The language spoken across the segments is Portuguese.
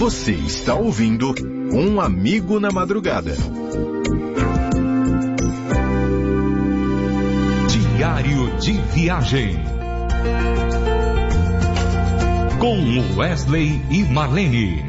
Você está ouvindo Um Amigo na Madrugada. Diário de Viagem com Wesley e Marlene.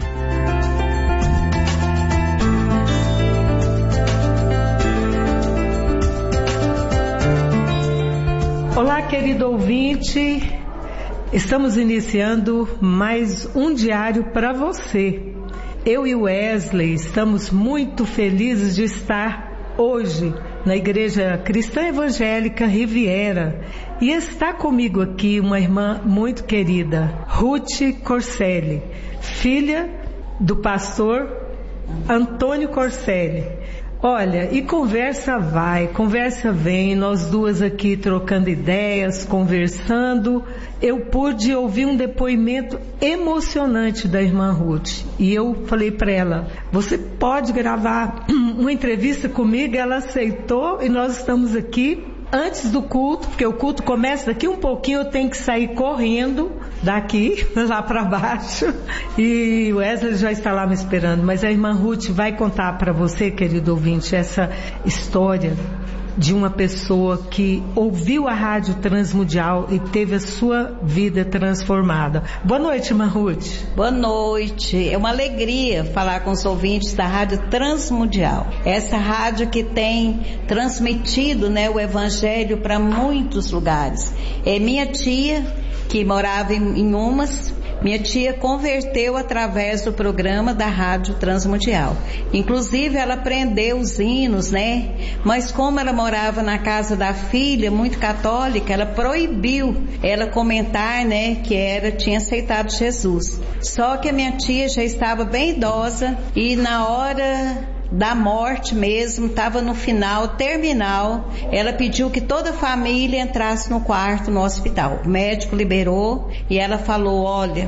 Olá, querido ouvinte, estamos iniciando mais um diário para você. Eu e Wesley estamos muito felizes de estar hoje na Igreja Cristã Evangélica Riviera. E está comigo aqui uma irmã muito querida, Ruth Corselli, filha do pastor Antônio Corselli. Olha, e conversa vai, conversa vem, nós duas aqui trocando ideias, conversando. Eu pude ouvir um depoimento emocionante da irmã Ruth. E eu falei para ela, você pode gravar uma entrevista comigo? Ela aceitou e nós estamos aqui antes do culto, porque o culto começa daqui um pouquinho, eu tenho que sair correndo daqui, lá para baixo, e o Wesley já está lá me esperando, mas a irmã Ruth vai contar para você, querido ouvinte, essa história de uma pessoa que ouviu a Rádio Transmundial e teve a sua vida transformada. Boa noite, irmã Ruth. Boa noite. É uma alegria falar com os ouvintes da Rádio Transmundial. Essa rádio que tem transmitido, o Evangelho para muitos lugares. É minha tia, que morava em Umas. Minha tia converteu através do programa da Rádio Transmundial. Inclusive ela aprendeu os hinos, Mas como ela morava na casa da filha, muito católica, ela proibiu ela comentar, que tinha aceitado Jesus. Só que a minha tia já estava bem idosa e na hora da morte mesmo, estava no final, terminal, ela pediu que toda a família entrasse no quarto no hospital. O médico liberou e ela falou, olha,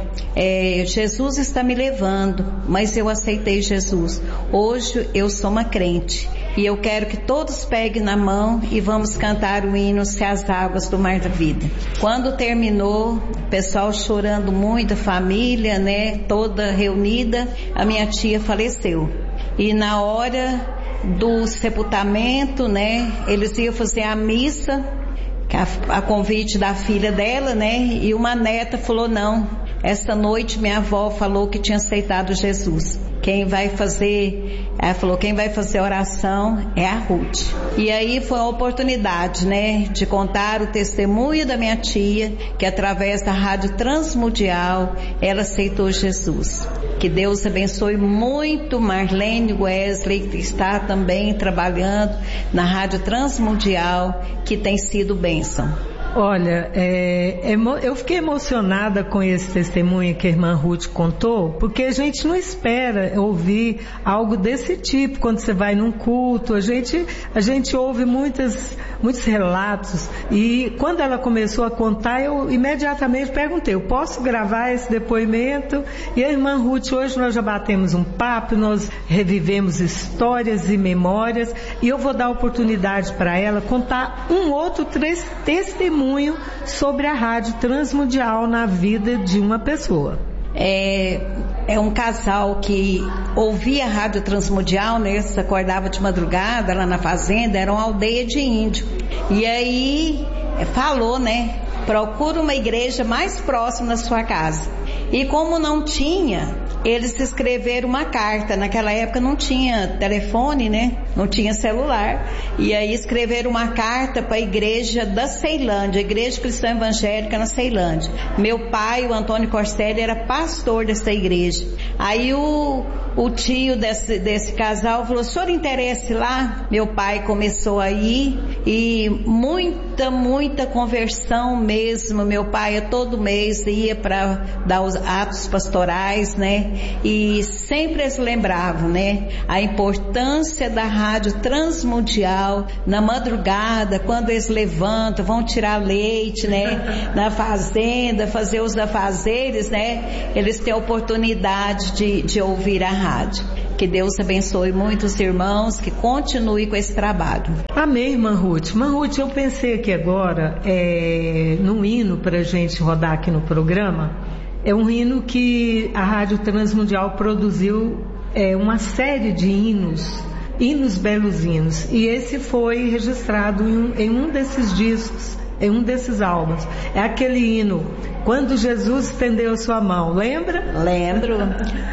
Jesus está me levando, mas eu aceitei Jesus. Hoje eu sou uma crente e eu quero que todos peguem na mão e vamos cantar o hino Se as Águas do Mar da Vida. Quando terminou, o pessoal chorando muito, a família, toda reunida, a minha tia faleceu. E na hora do sepultamento, eles iam fazer a missa, a convite da filha dela, e uma neta falou, não, esta noite minha avó falou que tinha aceitado Jesus. Ela falou, quem vai fazer oração é a Ruth. E aí foi a oportunidade, de contar o testemunho da minha tia, que através da Rádio Transmundial, ela aceitou Jesus. Que Deus abençoe muito Marlene Wesley, que está também trabalhando na Rádio Transmundial, que tem sido bênção. Olha, eu fiquei emocionada com esse testemunho que a irmã Ruth contou, porque a gente não espera ouvir algo desse tipo quando você vai num culto. A gente ouve muitos relatos, e quando ela começou a contar, eu imediatamente perguntei, eu posso gravar esse depoimento? E a irmã Ruth, hoje nós já batemos um papo, nós revivemos histórias e memórias, e eu vou dar oportunidade para ela contar um outro testemunho sobre a Rádio Transmundial na vida de uma pessoa. É um casal que ouvia a Rádio Transmundial, se acordava de madrugada lá na fazenda, era uma aldeia de índio. E aí falou, procura uma igreja mais próxima da sua casa. E como não tinha, eles escreveram uma carta. Naquela época não tinha telefone, não tinha celular. E aí escreveram uma carta para a igreja da Ceilândia, a Igreja Cristã Evangélica na Ceilândia. Meu pai, o Antônio Corselli, era pastor dessa igreja. Aí o tio desse casal falou, o senhor interessa lá? Meu pai começou a ir, e muita conversão mesmo. Meu pai todo mês ia para dar os atos pastorais, e sempre eles lembravam, a importância da Rádio Transmundial na madrugada, quando eles levantam, vão tirar leite, na fazenda, fazer os afazeres, eles têm a oportunidade de ouvir a rádio. Que Deus abençoe muitos irmãos, que continue com esse trabalho. Amém, irmã Ruth. Irmã Ruth, eu pensei aqui agora, num hino pra gente rodar aqui no programa, É um hino que a Rádio Transmundial produziu uma série de hinos belos hinos. E esse foi registrado em um desses discos, em um desses álbuns. É aquele hino, Quando Jesus Estendeu a Sua Mão, lembra? Lembro.